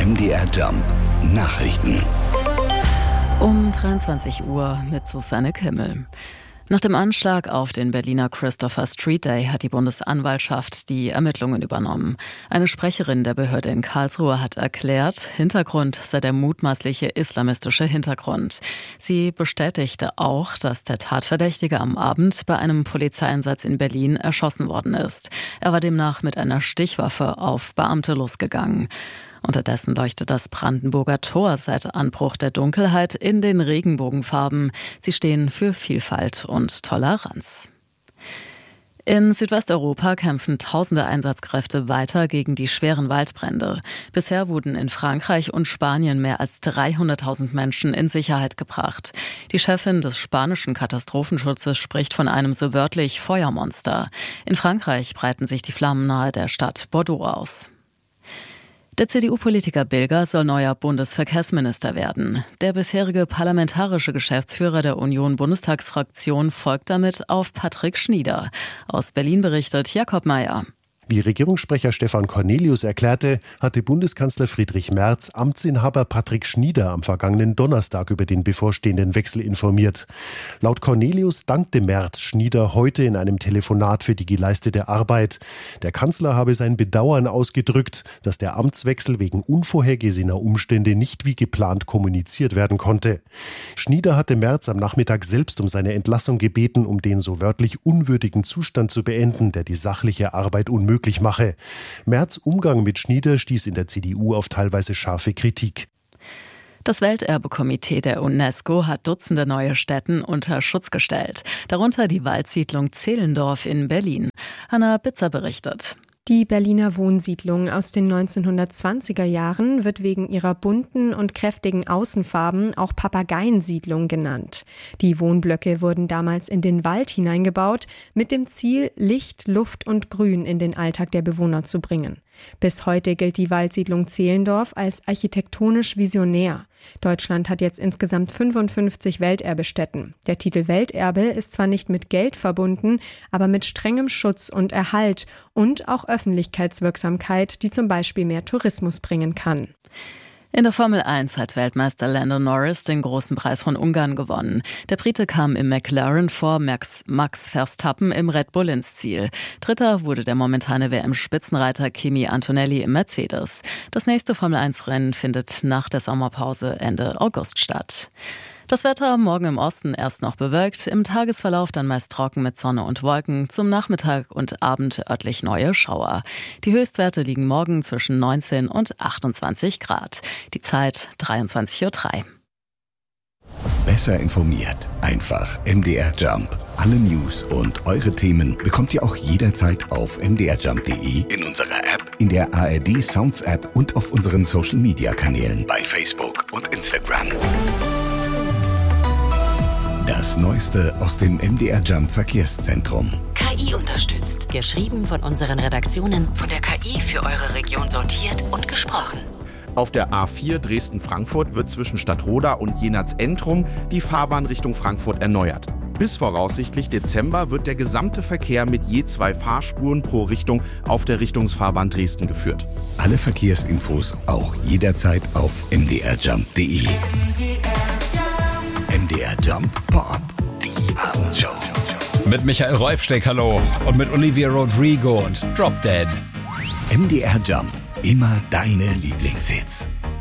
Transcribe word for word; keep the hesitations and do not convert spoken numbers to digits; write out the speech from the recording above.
M D R Jump Nachrichten. Um dreiundzwanzig Uhr mit Susanne Kimmel. Nach dem Anschlag auf den Berliner Christopher Street Day hat die Bundesanwaltschaft die Ermittlungen übernommen. Eine Sprecherin der Behörde in Karlsruhe hat erklärt, Hintergrund sei der mutmaßliche islamistische Hintergrund. Sie bestätigte auch, dass der Tatverdächtige am Abend bei einem Polizeieinsatz in Berlin erschossen worden ist. Er war demnach mit einer Stichwaffe auf Beamte losgegangen. Unterdessen leuchtet das Brandenburger Tor seit Anbruch der Dunkelheit in den Regenbogenfarben. Sie stehen für Vielfalt und Toleranz. In Südwesteuropa kämpfen tausende Einsatzkräfte weiter gegen die schweren Waldbrände. Bisher wurden in Frankreich und Spanien mehr als dreihunderttausend Menschen in Sicherheit gebracht. Die Chefin des spanischen Katastrophenschutzes spricht von einem so wörtlich Feuermonster. In Frankreich breiten sich die Flammen nahe der Stadt Bordeaux aus. Der C D U-Politiker Bilger soll neuer Bundesverkehrsminister werden. Der bisherige parlamentarische Geschäftsführer der Union-Bundestagsfraktion folgt damit auf Patrick Schnieder. Aus Berlin berichtet Jakob Mayer. Wie Regierungssprecher Stefan Cornelius erklärte, hatte Bundeskanzler Friedrich Merz Amtsinhaber Patrick Schnieder am vergangenen Donnerstag über den bevorstehenden Wechsel informiert. Laut Cornelius dankte Merz Schnieder heute in einem Telefonat für die geleistete Arbeit. Der Kanzler habe sein Bedauern ausgedrückt, dass der Amtswechsel wegen unvorhergesehener Umstände nicht wie geplant kommuniziert werden konnte. Schnieder hatte Merz am Nachmittag selbst um seine Entlassung gebeten, um den so wörtlich unwürdigen Zustand zu beenden, der die sachliche Arbeit unmöglich mache. Merz' Umgang mit Schnieder stieß in der C D U auf teilweise scharfe Kritik. Das Welterbekomitee der UNESCO hat Dutzende neue Stätten unter Schutz gestellt, darunter die Waldsiedlung Zehlendorf in Berlin. Hanna Bitzer berichtet. Die Berliner Wohnsiedlung aus den neunzehnhundertzwanziger Jahren wird wegen ihrer bunten und kräftigen Außenfarben auch Papageiensiedlung genannt. Die Wohnblöcke wurden damals in den Wald hineingebaut, mit dem Ziel, Licht, Luft und Grün in den Alltag der Bewohner zu bringen. Bis heute gilt die Waldsiedlung Zehlendorf als architektonisch visionär. Deutschland hat jetzt insgesamt fünfundfünfzig Welterbestätten. Der Titel Welterbe ist zwar nicht mit Geld verbunden, aber mit strengem Schutz und Erhalt und auch Öffentlichkeitswirksamkeit, die zum Beispiel mehr Tourismus bringen kann. In der Formel eins hat Weltmeister Lando Norris den großen Preis von Ungarn gewonnen. Der Brite kam im McLaren vor Max, Max Verstappen im Red Bull ins Ziel. Dritter wurde der momentane W M-Spitzenreiter Kimi Antonelli im Mercedes. Das nächste Formel eins Rennen findet nach der Sommerpause Ende August statt. Das Wetter morgen im Osten erst noch bewölkt, im Tagesverlauf dann meist trocken mit Sonne und Wolken, zum Nachmittag und Abend örtlich neue Schauer. Die Höchstwerte liegen morgen zwischen neunzehn und achtundzwanzig Grad. Die Zeit dreiundzwanzig Uhr drei. Besser informiert, einfach M D R Jump. Alle News und eure Themen bekommt ihr auch jederzeit auf m d r jump punkt d e, in unserer App, in der A R D Sounds App und auf unseren Social Media Kanälen bei Facebook und Instagram. Das Neueste aus dem M D R Jump Verkehrszentrum. K I unterstützt. Geschrieben von unseren Redaktionen, von der K I für eure Region sortiert und gesprochen. Auf der A vier Dresden-Frankfurt wird zwischen Stadtroda und Jenatz-Entrum die Fahrbahn Richtung Frankfurt erneuert. Bis voraussichtlich Dezember wird der gesamte Verkehr mit je zwei Fahrspuren pro Richtung auf der Richtungsfahrbahn Dresden geführt. Alle Verkehrsinfos auch jederzeit auf m d r jump punkt d e. M D R Jump Pop, die Abendshow. Mit Michael Reufsteck, hallo. Und mit Olivia Rodrigo und Drop Dead. M D R Jump, immer deine Lieblingshits.